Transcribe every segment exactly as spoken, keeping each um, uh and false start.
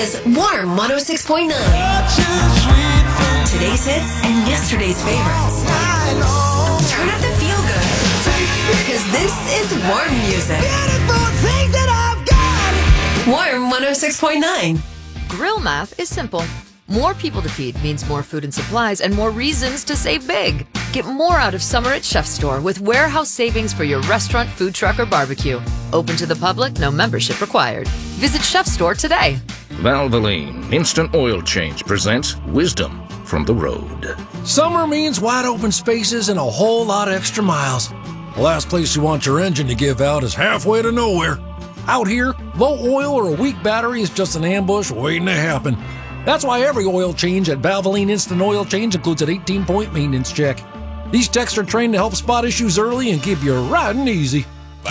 is Warm one oh six point nine. Today's hits and yesterday's favorites. Turn up the feel good, because this is Warm music. Warm one oh six point nine. Grill math is simple. More people to feed means more food and supplies and more reasons to save big. Get more out of summer at Chef Store with warehouse savings for your restaurant, food truck, or barbecue. Open to the public, no membership required. Visit Chef Store today. Valvoline Instant Oil Change presents Wisdom from the Road. Summer means wide open spaces and a whole lot of extra miles. The last place you want your engine to give out is halfway to nowhere. Out here, low oil or a weak battery is just an ambush waiting to happen. That's why every oil change at Valvoline Instant Oil Change includes an eighteen-point maintenance check. These techs are trained to help spot issues early and keep you riding easy.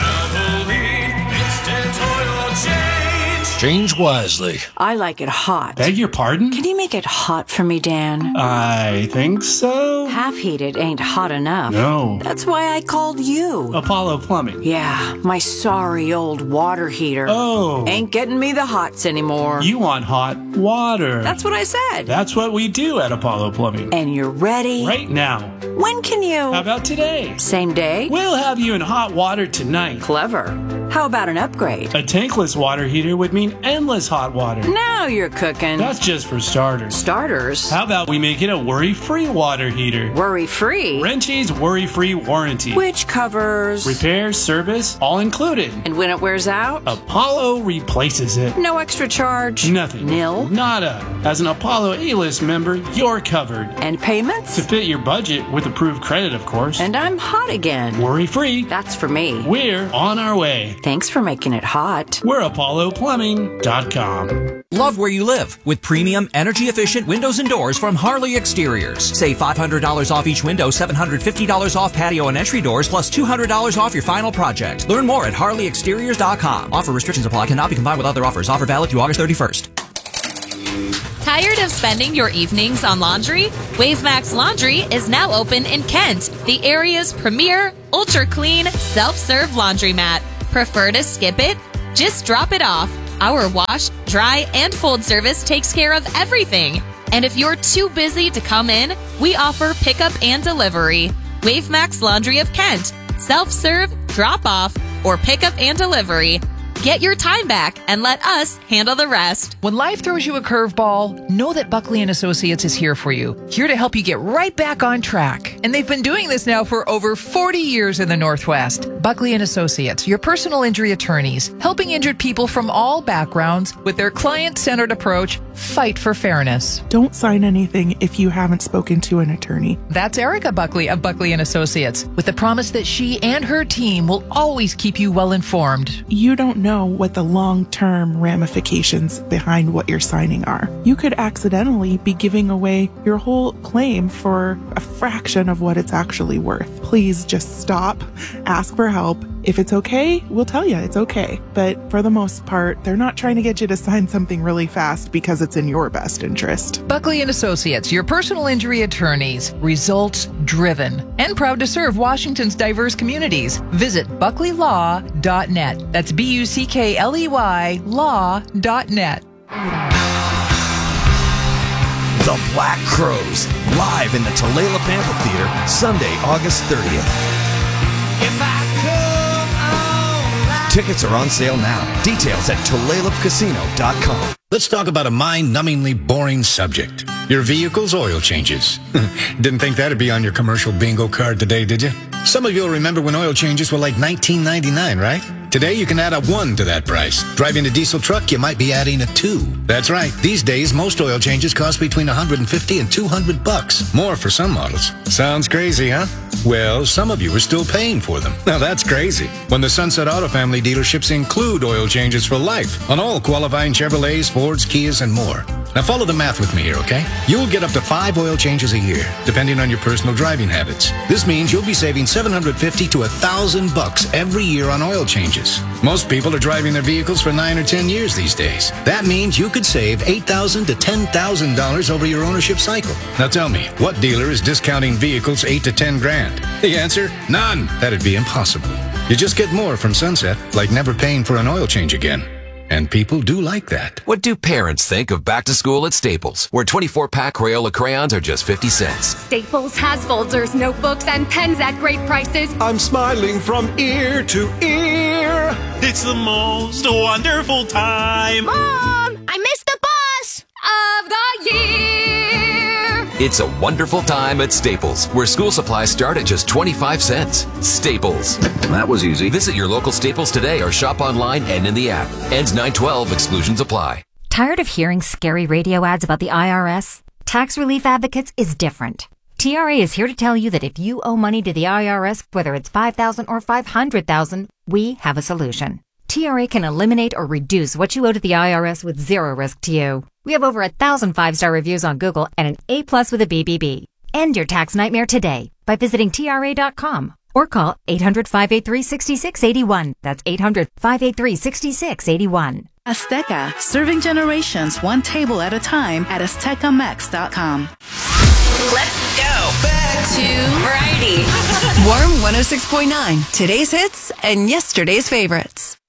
Valvoline Instant Oil Change. Change wisely. I like it hot. Beg your pardon? Can you make it hot for me, Dan? I think so. Half heated ain't hot enough. No. That's why I called you. Apollo Plumbing. Yeah, my sorry old water heater. Oh. Ain't getting me the hots anymore. You want hot water. That's what I said. That's what we do at Apollo Plumbing. And you're ready? Right now. When can you? How about today? Same day? We'll have you in hot water tonight. Clever. How about an upgrade? A tankless water heater would mean endless hot water. Now you're cooking. That's just for starters. Starters? How about we make it a worry-free water heater? Worry-free? Wrenchie's worry-free warranty. Which covers? Repair, service, all included. And when it wears out? Apollo replaces it. No extra charge? Nothing. Nil? Nada. As an Apollo A-List member, you're covered. And payments? To fit your budget with approved credit, of course. And I'm hot again. Worry-free. That's for me. We're on our way. Thanks for making it hot. We're Apollo Plumbing dot com. Love where you live with premium, energy-efficient windows and doors from Harley Exteriors. Save five hundred dollars off each window, seven hundred fifty dollars off patio and entry doors, plus two hundred dollars off your final project. Learn more at Harley Exteriors dot com. Offer restrictions apply. Cannot be combined with other offers. Offer valid through August thirty-first. Tired of spending your evenings on laundry? WaveMax Laundry is now open in Kent, the area's premier, ultra-clean, self-serve laundromat. Prefer to skip it? Just drop it off. Our wash, dry, and fold service takes care of everything. And if you're too busy to come in, we offer pickup and delivery. WaveMax Laundry of Kent. Self-serve, drop-off, or pickup and delivery. Get your time back and let us handle the rest. When life throws you a curveball, know that Buckley and Associates is here for you. Here to help you get right back on track. And they've been doing this now for over forty years in the Northwest. Buckley and Associates, your personal injury attorneys, helping injured people from all backgrounds with their client-centered approach, fight for fairness. Don't sign anything if you haven't spoken to an attorney. That's Erica Buckley of Buckley and Associates, with the promise that she and her team will always keep you well informed. You don't know what the long-term ramifications behind what you're signing are. You could accidentally be giving away your whole claim for a fraction of what it's actually worth. Please just stop, ask for help. If it's okay, we'll tell you it's okay. But for the most part, they're not trying to get you to sign something really fast because it's in your best interest. Buckley and Associates, your personal injury attorneys, results driven, and proud to serve Washington's diverse communities. Visit buckley law dot net. That's B U C K L E Y law dot net. The Black Crowes, live in the Tulalip Amphitheater, Sunday, August thirtieth. If I come on, Tickets are on sale now. Details at tulalip casino dot com. Let's talk about a mind-numbingly boring subject. Your vehicle's oil changes. Didn't think that'd be on your commercial bingo card today, did you? Some of you will remember when oil changes were like nineteen ninety-nine, right? Today, you can add a one to that price. Driving a diesel truck, you might be adding a two. That's right. These days, most oil changes cost between one hundred fifty and two hundred bucks. More for some models. Sounds crazy, huh? Well, some of you are still paying for them. Now that's crazy. When the Sunset Auto Family dealerships include oil changes for life on all qualifying Chevrolets, Fords, Kias, and more. Now follow the math with me here, okay? You'll get up to five oil changes a year, depending on your personal driving habits. This means you'll be saving seven hundred fifty to one thousand bucks every year on oil changes. Most people are driving their vehicles for nine or ten years these days. That means you could save eight thousand to ten thousand dollars over your ownership cycle. Now tell me, what dealer is discounting vehicles eight to ten grand? The answer? None. That'd be impossible. You just get more from Sunset, like never paying for an oil change again. And people do like that. What do parents think of back to school at Staples, where twenty-four pack Crayola crayons are just fifty cents? Staples has folders, notebooks, and pens at great prices. I'm smiling from ear to ear. It's the most wonderful time. Mom, I missed the bus of the year. It's a wonderful time at Staples, where school supplies start at just twenty-five cents. Staples. That was easy. Visit your local Staples today or shop online and in the app. Ends nine twelve. Exclusions apply. Tired of hearing scary radio ads about the I R S? Tax Relief Advocates is different. T R A is here to tell you that if you owe money to the I R S, whether it's five thousand dollars or five hundred thousand dollars, we have a solution. T R A can eliminate or reduce what you owe to the I R S with zero risk to you. We have over a thousand five-star reviews on Google and an A plus with a B B B. End your tax nightmare today by visiting T R A dot com or call eight hundred, five eight three, six six eight one. That's eight hundred, five eight three, six six eight one. Azteca, serving generations one table at a time at azteca mex dot com. Let's go back to Variety. Warm one oh six point nine. Today's hits and yesterday's favorites.